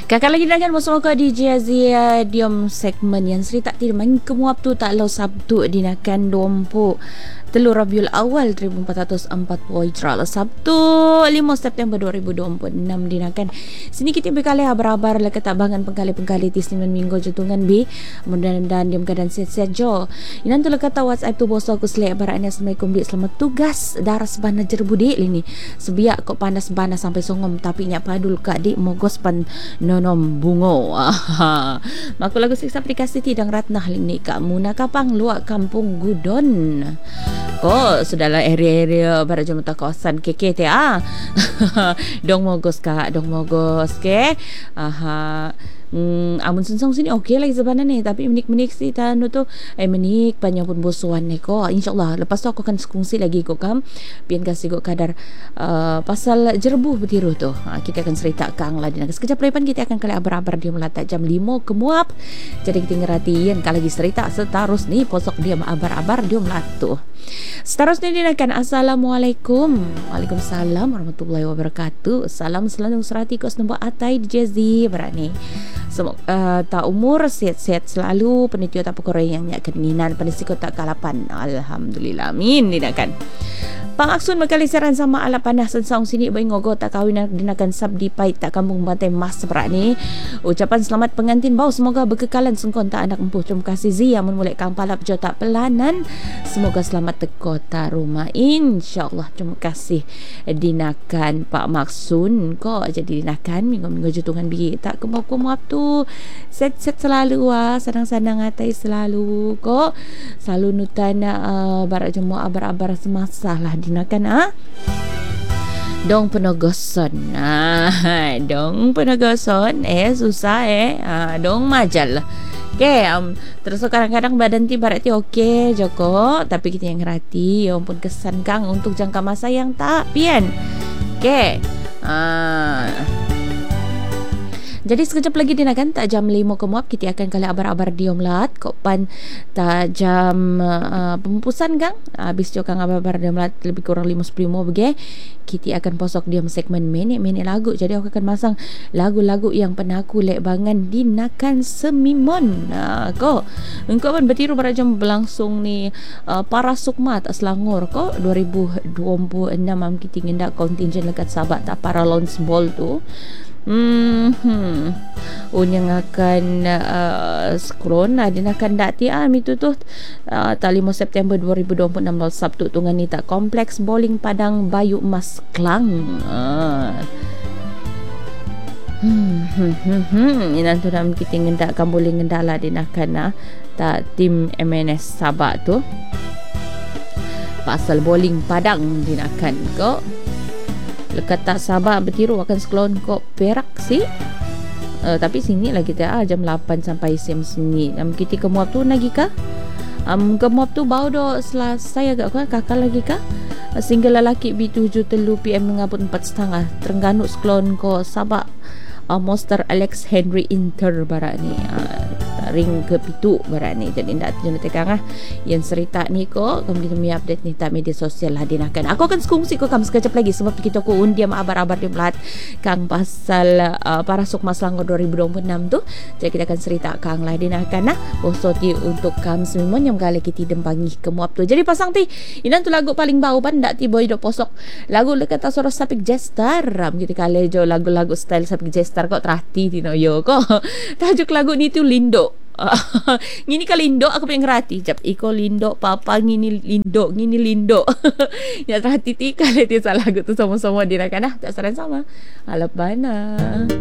Kakak lagi nak bersama kau di Jazia Diom segmen yang cerita tidak main kemuap tu tak lau Sabtu dinakan dompo Telur Rabiul Awal 1440 Hijrah Sabtu 5 September 2026 dinakan. Sini kita berkali abar-abar lah kata bangan pengkali-pengkali di 9 minggu jutungan B. Mudah-mudahan diam keadaan sihat-sihat jo. Inan tu lah kata WhatsApp tu bosok aku selek baraknya. Assalamualaikum dik, selamat tugas daras bana jerbu dik ini. Sebiak kok panas bana sampai songom tapi nyak padul kak dik mogos pan nonom bungo. Maku lagu siksa aplikasi tidang ratnah ini kak Muna Kapang luak kampung Gudon. Kok sudahlah area-area barat jumpa kawasan KK dong mogos kak, dong mogos ke. Amun sensong sini okey lah sebenarnya ni, tapi menik-menik si tanu tu menik panjang pun bosuan ni ko. InsyaAllah lepas tu aku akan kongsi lagi ko kam pian kasih ko kadar pasal jerbu betiru tu. Kita akan cerita kang lah dina sekejap lepan kita akan kali abar-abar dia melatak jam 5 kemuap. Jadi kita ngertiin kalau lagi cerita seterus ni posok dia abar-abar dia melatu. Seterusnya dinakan Assalamualaikum. Waalaikumsalam warahmatullahi wabarakatuh. Salam selalu serati kos nombor atai di Jazzy berani. Semoga tak umur sehat-sehat selalu, penitio tak perkara yang nyak keinginan, penisiko tak kalapan. Alhamdulillah. Amin dinakan. Pang Aksun berkali seran sama ala panas sensong sini bayi ngogo tak kahwin dinakan sabdi pait tak kampung bantai mas seberat ni. Ucapan selamat pengantin bau semoga berkekalan sengkon tak anak empuh. Terima kasih Zia memulai kang palap jo tak pelanan. Semoga selamat teko ta rumah insyaallah. Terima kasih dinakan Pak Maksun kok jadi dinakan minggu-minggu jutungan bi tak kemau-kemau tu. Set-set selalu senang-senang atai selalu kok. Selalu nutan barak jemu abar-abar semasa lah dinakan dong penogoson dong penogoson susah dong majal. Okay, terus kadang-kadang badan ti barat ti okey Joko, tapi kita yang ngerti ya ampun kesan kang untuk jangka masa yang tak pian. Okay. Jadi sekejap lagi dinakan tak jam 5 kemuap kita akan kali abar-abar diomlat kopan tak jam pemumpusan kang habis jo kang abar-abar diomlat lebih kurang 5-10 bege kita akan posok diam segmen minit-minit lagu. Jadi aku akan masang lagu-lagu yang pernah aku lek bangan dinakan semimon kok engkau kan betiru pada jam berlangsung ni para sukmat Selangor kok 2026 kita ngendak kontinjen lekat sahabat tak para launch ball tu. Unyang akan scroll dia akan dati itu tu 5 September 2026 Sabtu tungan ni tak kompleks bowling Padang Bayu Emas Klang. Ini tu dalam kita ngendakkan boleh ngendala dinakan tak tim MNS Sabah tu pasal bowling Padang dinakan kok. Lekat tak sabar bertiru akan sekelon kok Perak sih. Tapi sini lah kita jam 8 sampai siang sini. Kita kemuap tu lagi kah? Kemuap tu bau do selesai agak kakak lagi kah? Single lelaki B7 telu PM mengabut 4.5 Terengganu sekelon kok Sabak Monster Alex Henry Inter barat ni ring ke pitu barat ni. Jadi ndak tekan yang cerita ni kok kami kita update ni tak media sosial lah dinakan. Aku akan kongsi kok kamu sekejap lagi sebab kita ko undiam abar-abar dia melat kang pasal para sukma Selangor 2026 tu. Jadi kita akan cerita kang lah dinakan bosoti untuk kam semua yang kali kita dempangi kemuap tu. Jadi pasang ti inan tu lagu paling bau pan ndak ti boy do posok lagu lekat suara Sapik Jester kita kali jo lagu-lagu style Sapik Jester kok terhati tino yo kok tajuk lagu ni tu Lindo. Ngini ka lindo aku pengen ngerti jap iko lindo papa ngini lindo ya terhati ti kali dia salah lagu tu sama-sama dinakan tak saran sama alap bana.